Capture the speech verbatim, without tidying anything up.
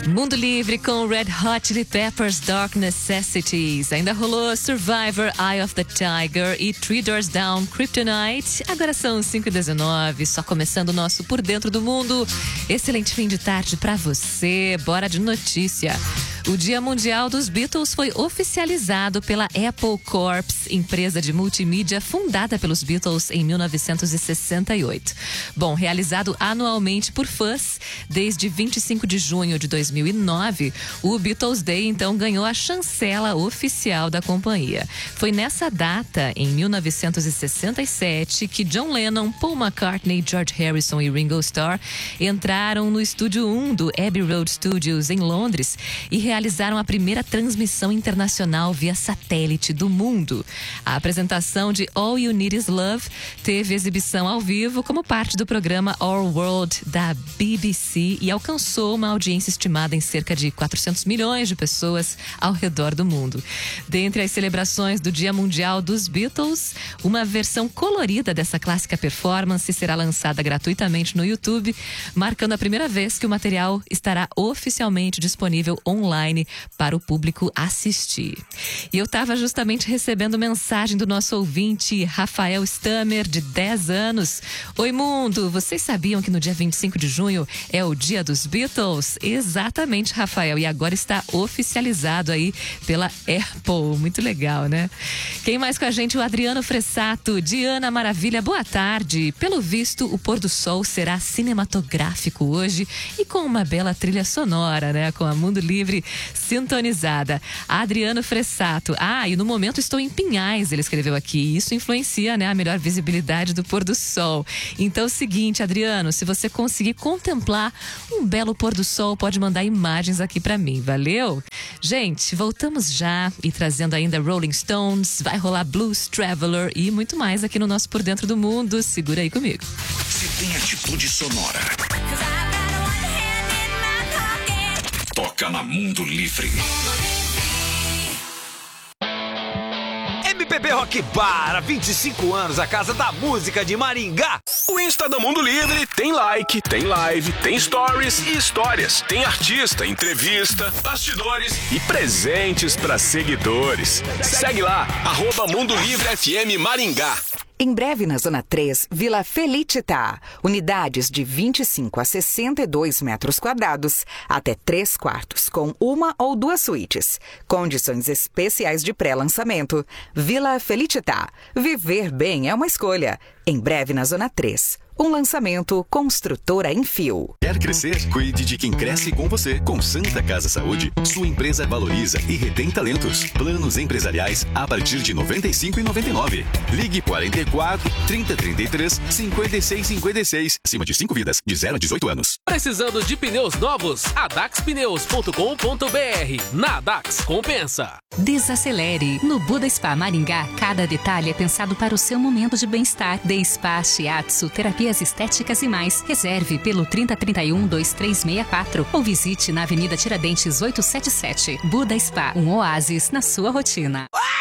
Mundo Livre com Red Hot Chili Peppers, Dark Necessities. Ainda rolou Survivor, Eye of the Tiger e Three Doors Down, Kryptonite. Agora são cinco e dezenove, só começando o nosso Por Dentro do Mundo. Excelente fim de tarde pra você. Bora de notícia. O Dia Mundial dos Beatles foi oficializado pela Apple Corps, empresa de multimídia fundada pelos Beatles em mil novecentos e sessenta e oito. Bom, realizado anualmente por fãs, desde vinte e cinco de junho de dois mil e nove, o Beatles Day então ganhou a chancela oficial da companhia. Foi nessa data, em mil novecentos e sessenta e sete, que John Lennon, Paul McCartney, George Harrison e Ringo Starr entraram no estúdio um do Abbey Road Studios em Londres e realizaram a primeira transmissão internacional via satélite do mundo. A apresentação de All You Need Is Love teve exibição ao vivo como parte do programa Our World da B B C e alcançou uma audiência estimada em cerca de quatrocentos milhões de pessoas ao redor do mundo. Dentre as celebrações do Dia Mundial dos Beatles, uma versão colorida dessa clássica performance será lançada gratuitamente no YouTube, marcando a primeira vez que o material estará oficialmente disponível online para o público assistir. E eu estava justamente recebendo mensagem do nosso ouvinte Rafael Stammer, de dez anos. Oi, mundo! Vocês sabiam que no dia vinte e cinco de junho é o dia dos Beatles? Exatamente, Rafael. E agora está oficializado aí pela Apple. Muito legal, né? Quem mais com a gente? O Adriano Fressato. Diana Maravilha, boa tarde. Pelo visto, o pôr do sol será cinematográfico hoje e com uma bela trilha sonora, né? Com a Mundo Livre sintonizada. Adriano Fressato. Ah, e no momento estou em Pinhais, ele escreveu aqui. Isso influencia, né, a melhor visibilidade do pôr do sol. Então é o seguinte, Adriano, se você conseguir contemplar um belo pôr do sol, pode mandar imagens aqui pra mim, valeu? Gente, voltamos já e trazendo ainda Rolling Stones, vai rolar Blues Traveler e muito mais aqui no nosso Por Dentro do Mundo. Segura aí comigo. Se tem atitude sonora, toca na Mundo Livre. M P B Rock Bar, há vinte e cinco anos, a casa da música de Maringá. O Insta do Mundo Livre tem like, tem live, tem stories e histórias. Tem artista, entrevista, bastidores e presentes para seguidores. Segue lá, arroba Mundo Livre F M Maringá. Em breve na Zona três, Vila Felicità. Unidades de vinte e cinco a sessenta e dois metros quadrados, até três quartos, com uma ou duas suítes. Condições especiais de pré-lançamento. Vila Felicità. Viver bem é uma escolha. Em breve na Zona três. Um lançamento Construtora em Fio. Quer crescer? Cuide de quem cresce com você. Com Santa Casa Saúde, sua empresa valoriza e retém talentos. Planos empresariais a partir de noventa e cinco reais e noventa e nove centavos. Ligue quarenta e quatro, trinta, trinta e três, cinquenta e seis, cinquenta e seis. Acima de cinco vidas, de zero a dezoito anos. Precisando de pneus novos? a dax pneus ponto com ponto br. Na Dax compensa. Desacelere. No Buda Spa Maringá, cada detalhe é pensado para o seu momento de bem-estar. De Spa, Shiatsu, terapia estéticas e mais. Reserve pelo trinta, trinta e um, vinte e três sessenta e quatro ou visite na Avenida Tiradentes oitocentos e setenta e sete. Buda Spa, um oásis na sua rotina. Ah!